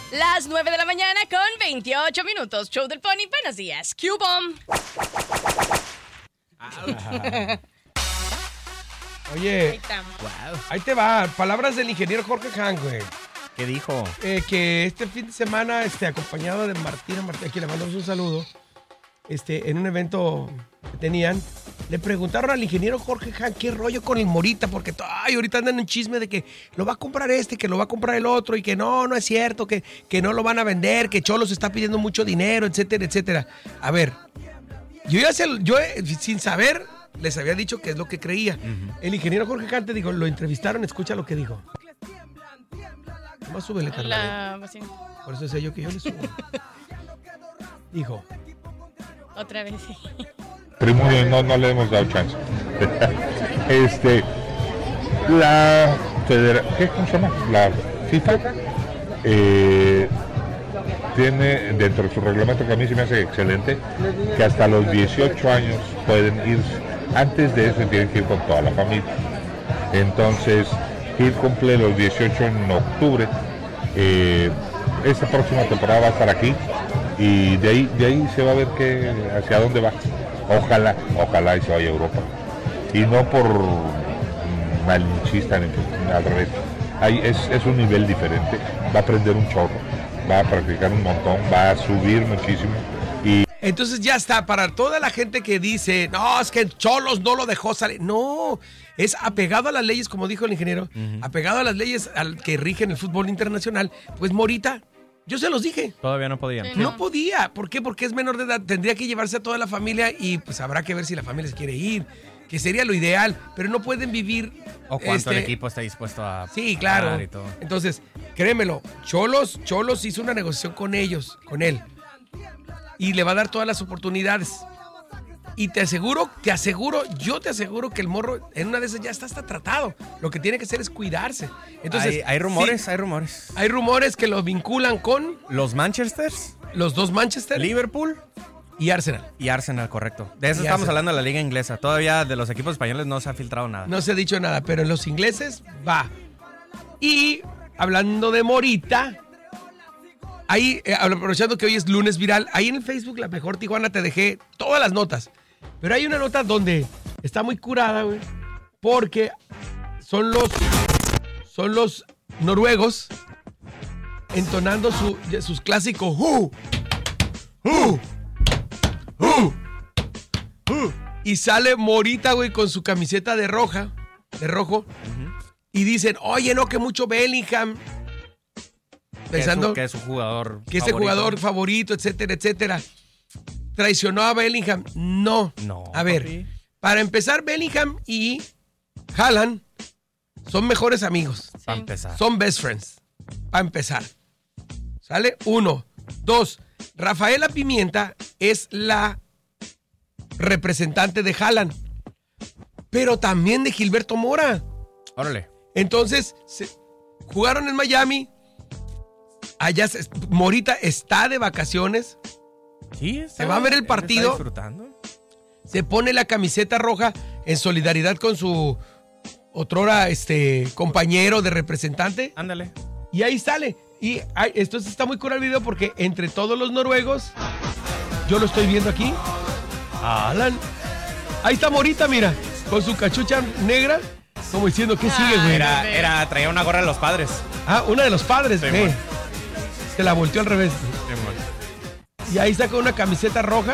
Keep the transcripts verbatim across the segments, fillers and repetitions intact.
Las nueve de la mañana con veintiocho minutos. Show del Pony, buenos días. Q-Bomb. Oye, Ahí estamos. Wow. ahí te va. Palabras del ingeniero Jorge Han, güey. ¿Qué dijo? Eh, que este fin de semana, este, acompañado de Martina Martín, aquí le mandamos un saludo, este, en un evento que tenían, le preguntaron al ingeniero Jorge Han qué rollo con el Morita, porque ay, ahorita andan en un chisme de que lo va a comprar este, que lo va a comprar el otro, y que no, no es cierto, que, que no lo van a vender, que Cholos está pidiendo mucho dinero, etcétera, etcétera. A ver, yo ya sé, yo eh, sin saber, les había dicho qué es lo que creía. Uh-huh. El ingeniero Jorge Han te dijo, lo entrevistaron, escucha lo que dijo. Más súbele, carnal. Sí. Por eso sé yo que yo le subo. Dijo. Otra vez, sí. Primo, no, no le hemos dado chance. este, la federa, ¿qué ¿cómo se llama? La FIFA eh, tiene dentro de su reglamento, que a mí se me hace excelente, que hasta los dieciocho años pueden ir. Antes de eso tienen que ir con toda la familia. Entonces, Gil cumple los dieciocho en octubre. Eh, esta próxima temporada va a estar aquí y de ahí, de ahí se va a ver que, hacia dónde va. Ojalá, ojalá y se vaya a Europa. Y no por malinchista, al revés. Ahí es, es un nivel diferente. Va a aprender un chorro, va a practicar un montón, va a subir muchísimo. Y entonces ya está, para toda la gente que dice, no, es que Cholos no lo dejó salir. No, es apegado a las leyes, como dijo el ingeniero, uh-huh. apegado a las leyes al que rigen el fútbol internacional. Pues Morita, yo se los dije. Todavía no podían. Sí, no. no podía. ¿Por qué? Porque es menor de edad. Tendría que llevarse a toda la familia y pues habrá que ver si la familia se quiere ir, que sería lo ideal, pero no pueden vivir. O cuánto este, el equipo está dispuesto a sí, claro. Y todo. Entonces, créemelo, Cholos, Cholos hizo una negociación con ellos, con él. Y le va a dar todas las oportunidades. Y te aseguro, te aseguro, yo te aseguro que el morro en una de esas ya está hasta tratado. Lo que tiene que hacer es cuidarse. Entonces, hay, hay rumores, sí, hay rumores. Hay rumores que lo vinculan con los Manchester, los dos Manchester, Liverpool y Arsenal. Y Arsenal, correcto. De eso y estamos Arsenal. hablando de la liga inglesa. Todavía de los equipos españoles no se ha filtrado nada. No se ha dicho nada, pero en los ingleses va. Y hablando de Morita, ahí, eh, aprovechando que hoy es lunes viral, ahí en el Facebook La Mejor Tijuana te dejé todas las notas. Pero hay una nota donde está muy curada, güey, porque son los, son los noruegos entonando su, sus clásicos ¡Uh! ¡Uh! ¡Uh! ¡Uh! Y sale Morita, güey, con su camiseta de roja, de rojo, uh-huh. y dicen, oye, no, que mucho Bellingham. Pensando que es su, que es su jugador que es el jugador favorito, etcétera, etcétera. ¿Traicionó a Bellingham? No. No. A ver, papi. Para empezar, Bellingham y Haaland son mejores amigos. Sí. Para empezar. Son best friends. Para empezar. ¿Sale? Uno. Dos. Rafaela Pimienta es la representante de Haaland, pero también de Gilberto Mora. Órale. Entonces, se, jugaron en Miami. Allá se, Morita está de vacaciones. Sí, está, se va a ver el partido. Está disfrutando. Se pone la camiseta roja en solidaridad con su otrora este, compañero de representante. Ándale. Y ahí sale. Y ay, esto está muy cool el video porque entre todos los noruegos, yo lo estoy viendo aquí. Alan. Ahí está Morita, mira, con su cachucha negra, como diciendo, ¿qué sigue, güey? Era, era, traía una gorra de los padres. Ah, una de los padres, sí, ve. Se la volteó al revés. Sí, y ahí está con una camiseta roja,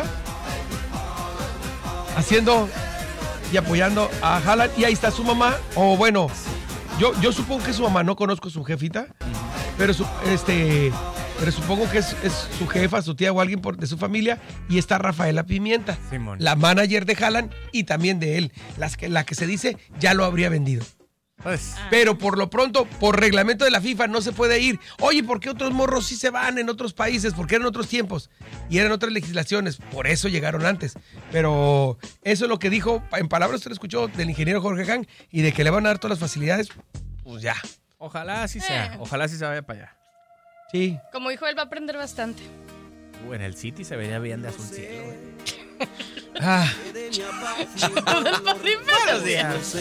haciendo y apoyando a Haaland. Y ahí está su mamá, o bueno, yo, yo supongo que es su mamá, no conozco a su jefita, uh-huh. pero su, este... Pero supongo que es, es su jefa, su tía o alguien por, de su familia. Y está Rafaela Pimienta, Simón. La manager de Haaland y también de él. Las que, la que se dice ya lo habría vendido. Pues. Pero por lo pronto, por reglamento de la FIFA, no se puede ir. Oye, ¿por qué otros morros sí se van en otros países? Porque eran otros tiempos y eran otras legislaciones. Por eso llegaron antes. Pero eso es lo que dijo, en palabras usted escuchó del ingeniero Jorge Han, y de que le van a dar todas las facilidades, pues ya. Ojalá así sea. Eh. Ojalá así se vaya para allá. Sí. Como dijo él, va a aprender bastante. Uh, en el City se veía bien de azul cielo, güey. Ah. Buenos días.